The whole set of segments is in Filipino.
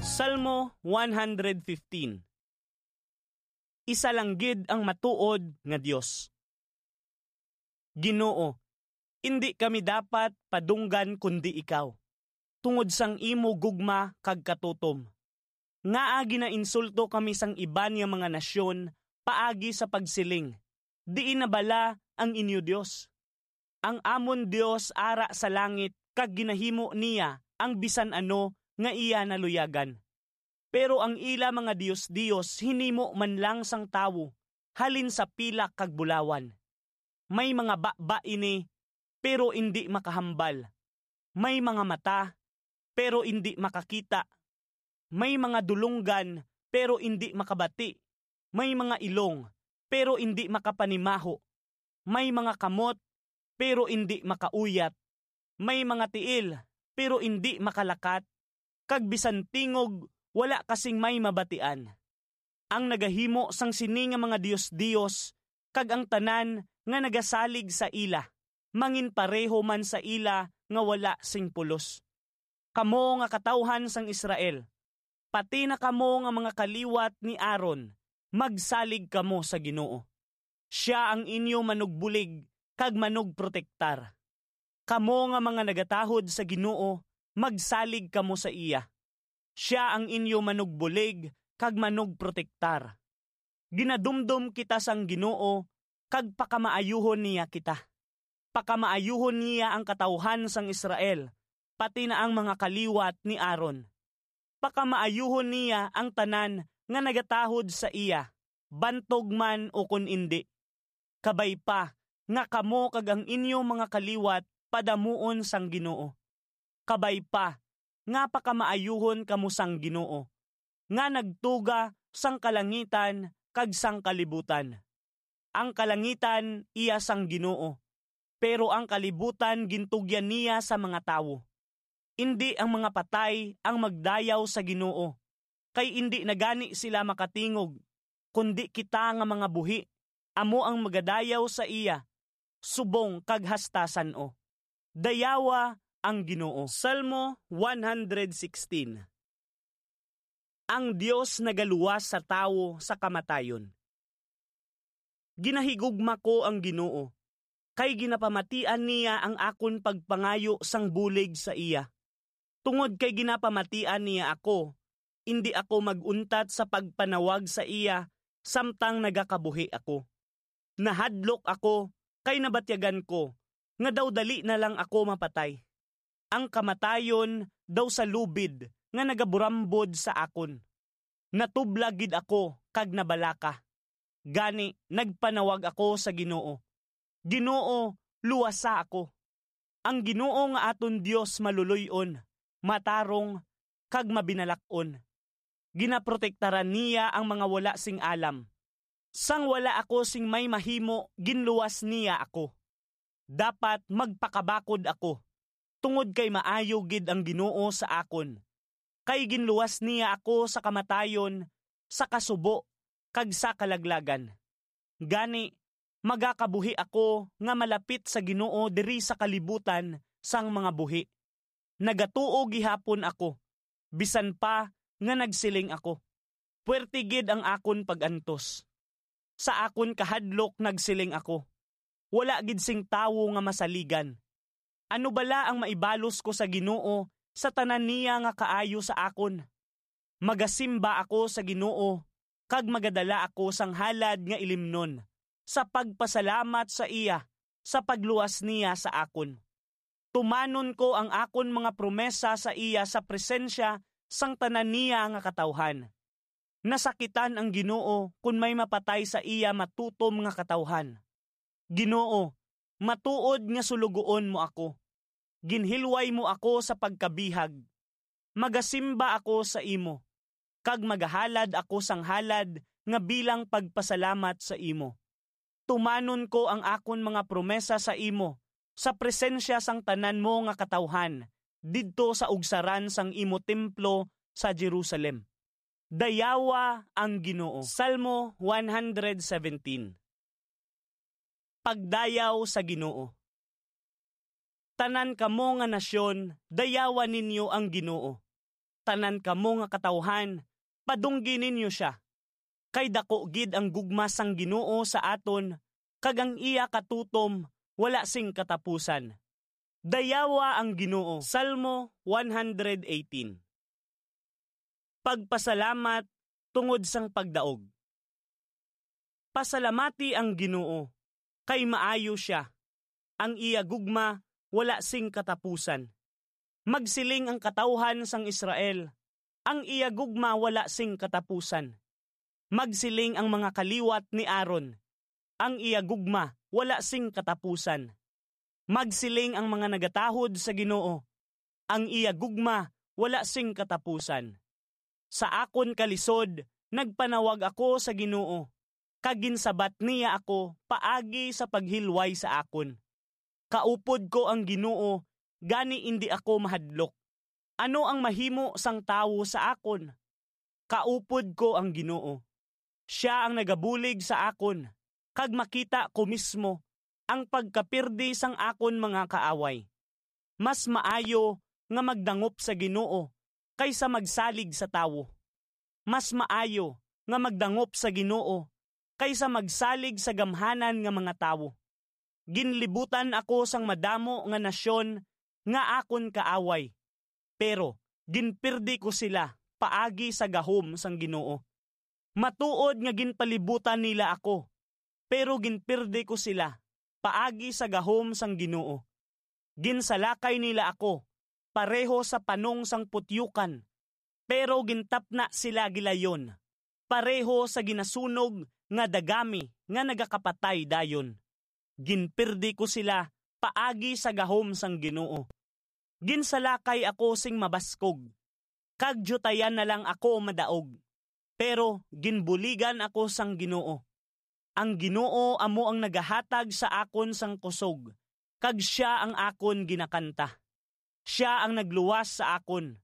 Salmo 115. Isa lang gid ang matuod nga Dios. Ginoo, hindi kami dapat padunggan kundi ikaw. Tungod sang imo gugma kag katutom. Ngaa ginainsulto kami sang iban nga mga nasyon paagi sa pagsiling. Di inabala ang inyo Dios. Ang amon Dios ara sa langit kag ginahimo niya ang bisan ano nga iya naluyagan. Pero ang ila mga Diyos hinimo man lang sang tawo, halin sa pilak kag bulawan. May mga bakba ini, pero hindi makahambal. May mga mata, pero hindi makakita. May mga dulunggan, pero hindi makabati. May mga ilong, pero hindi makapanimaho. May mga kamot, pero hindi makauyat. May mga tiil, pero hindi makalakat. Kag bisan tingog, wala kasing may mabatian. Ang nagahimo sang sini nga mga Diyos, kag ang tanan nga nagasalig sa ila, mangin pareho man sa ila nga wala sing pulos. Kamo nga katawhan sang Israel, pati na kamo nga mga kaliwat ni Aaron, magsalig kamo sa Ginoo. Siya ang inyo manugbulig, kag manugprotektar. Kamo nga mga nagatahod sa Ginoo, magsalig kamo sa iya. Siya ang inyo manugbulig, kag manugprotektar. Ginadumdum kita sang Ginoo, kag pakamaayuhon niya kita. Pakamaayuhon niya ang katawhan sang Israel, pati na ang mga kaliwat ni Aaron. Pakamaayuhon niya ang tanan nga nagatahod sa iya, bantog man o kun indi. Kabay pa, nga kamo kag ang inyo mga kaliwat padamuon sang Ginoo. Kabay pa, nga pakamaayuhon kamo sang Ginoo, nga nagtuga sang kalangitan kag sang kalibutan. Ang kalangitan iya sang Ginoo, pero ang kalibutan gintugyan niya sa mga tawo. Indi ang mga patay ang magdayaw sa Ginoo, kay indi nagani sila makatingog, kundi kita nga mga buhi, amo ang magadayaw sa iya, subong kag hastasan o. Dayawa ang Ginoo. Salmo 116. Ang Dios nagaluwas sa tawo sa kamatayon. Ginahigugma ko ang Ginoo, kay ginapamatian niya ang akon pagpangayo sang bulig sa iya. Tungod kay ginapamatian niya ako, hindi ako maguntat sa pagpanawag sa iya, samtang nagakabuhi ako. Nahadlok ako, kay nabatyagan ko, nga daw dali na lang ako mapatay. Ang kamatayon daw sa lubid nga nagaburambod sa akon. Natublagid ako kag nabalaka. Gani nagpanawag ako sa Ginoo. Ginoo, luwasa ako. Ang Ginoo nga aton Dios maluluyon, matarong kag mabinalakon. Ginaprotektaran niya ang mga wala sing alam. Sang wala ako sing may mahimo, ginluwas niya ako. Dapat magpakabakod ako. Tungod kay maayo gid ang Ginoo sa akon. Kay ginluwas niya ako sa kamatayon, sa kasubo, kag sa kalaglagan. Gani, magakabuhi ako nga malapit sa Ginoo diri sa kalibutan sang mga buhi. Nagatuo gihapon ako, bisan pa nga nagsiling ako. Puwerte gid ang akon pagantos. Sa akon kahadlok nagsiling ako. Wala gid sing tawo nga masaligan. Ano bala ang maibalos ko sa Ginoo sa tanan niya nga kaayo sa akon? Magasimba ako sa Ginoo, kag magadala ako sang halad nga ilimnon, sa pagpasalamat sa iya, sa pagluwas niya sa akon. Tumanon ko ang akon mga promesa sa iya sa presensya sang tanan niya nga katawhan. Nasakitan ang Ginoo kung may mapatay sa iya matutom nga katawhan. Ginoo, matuod nga sulugoon mo ako. Ginhilway mo ako sa pagkabihag. Magasimba ako sa imo. Kag magahalad ako sang halad nga bilang pagpasalamat sa imo. Tumanon ko ang akon mga promesa sa imo, sa presensya sang tanan mo nga katawhan, didto sa ugsaran sang imo templo sa Jerusalem. Dayawa ang Ginoo. Salmo 117. Pagdayaw sa Ginoo. Tanan kamo nga nasyon, dayawan ninyo ang Ginoo. tanan kamo nga katawhan, padunggi ninyo siya. Kay dako gid ang gugma sang Ginoo sa aton, kag ang iya katutom wala sing katapusan. Dayawa ang Ginoo. Salmo 118. Pagpasalamat tungod sang pagdaog. Pasalamati ang Ginoo, kay maayo siya. Ang iya gugma wala sing katapusan. Magsiling ang katawhan sang Israel, ang iya gugma wala sing katapusan. Magsiling ang mga kaliwat ni Aaron, ang iya gugma wala sing katapusan. Magsiling ang mga nagatahod sa Ginoo, ang iya gugma wala sing katapusan. Sa akon kalisod, nagpanawag ako sa Ginoo, kag ginsabat niya ako paagi sa paghilway sa akon. Kaupod ko ang Ginoo, gani indi ako mahadlok. Ano ang mahimo sang tawo sa akon? Kaupod ko ang Ginoo. Siya ang nagabulig sa akon, kag makita ko mismo ang pagkapirdi sang akon mga kaaway. Mas maayo nga magdangop sa Ginoo kaysa magsalig sa tawo. Mas maayo nga magdangop sa Ginoo kaysa magsalig sa gamhanan nga mga tawo. Ginlibutan ako sang madamo nga nasyon nga akon kaaway, pero ginpirdi ko sila paagi sa gahom sang Ginoo. Matuod nga ginpalibutan nila ako, pero ginpirdi ko sila paagi sa gahom sang Ginoo. Ginsalakay nila ako pareho sa panong sang putyukan, pero gintapna sila gilayon, pareho sa ginasunog nga dagami nga nagakapatay dayon. Ginpirdi ko sila paagi sa gahom sang Ginoo. Ginsalakay ako sing mabaskog, kag jutayan na lang ako madaog, pero ginbuligan ako sang Ginoo. Ang Ginoo amo ang nagahatag sa akon sang kusog, kag siya ang akon ginakanta. Siya ang nagluwas sa akon.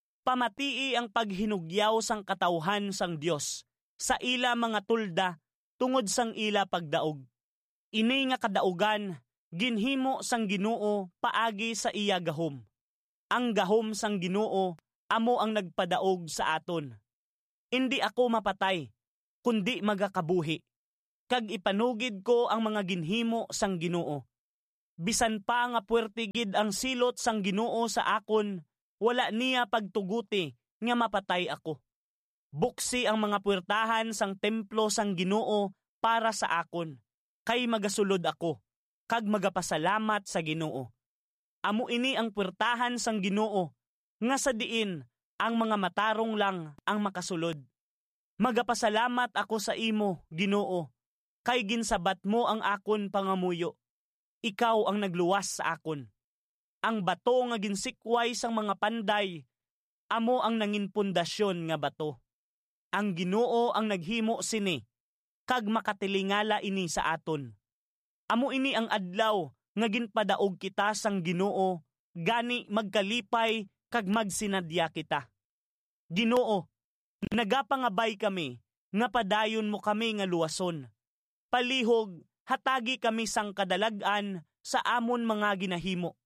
Pamatii ang paghinugyaw sang katawhan sang Dios sa ila mga tulda tungod sang ila pagdaog. Ini nga kadaugan ginhimo sang Ginoo paagi sa iya gahom. Ang gahom sang Ginoo amo ang nagpadaog sa aton. Indi ako mapatay, kundi magakabuhi. Kag ipanugid ko ang mga ginhimo sang Ginoo. Bisan pa nga puwerte gid ang silot sang Ginoo sa akon, wala niya pagtuguti nga mapatay ako. Buksi ang mga puwertahan sang templo sang Ginoo para sa akon, kay magasulod ako, kag magapasalamat sa Ginoo. Amo ini ang puwertahan sang Ginoo, nga sa diin ang mga matarong lang ang makasulod. Magapasalamat ako sa imo, Ginoo, kay ginsabat mo ang akon pangamuyo. Ikaw ang nagluwas sa akon. Ang bato nga ginsikway sang mga panday, amo ang nangin pundasyon nga bato. Ang Ginoo ang naghimo sini, kag makatilingala ini sa aton. Amo ini ang adlaw nga ginpadaog kita sang Ginoo, gani magkalipay kag magsinadya kita. Ginoo, nagapangabay kami, nga padayon mo kami nga luwason. Palihog, hatagi kami sang kadalag-an sa amon mga ginahimo.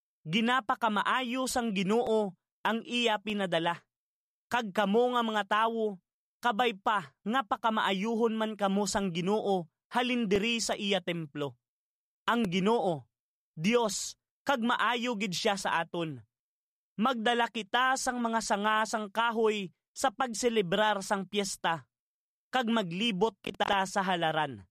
Ginapakamaayo sang Ginoo ang iya pinadala. Kag kamo nga mga tawo, kabay pa nga pakamaayuhon man kamo sang Ginoo halindiri sa iya templo. Ang Ginoo, Dios, kag maayo gid siya sa aton. Magdala kita sang mga sanga sang kahoy sa pagselebrar sang piyesta, kag maglibot kita sa halaran.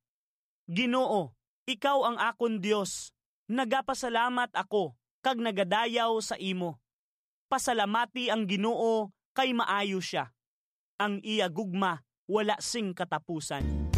Ginoo, ikaw ang akon Dios, nagapasalamat ako kag nagadayaw sa imo. Pasalamati ang Ginoo kay maayo siya. Ang iya gugma wala sing katapusan.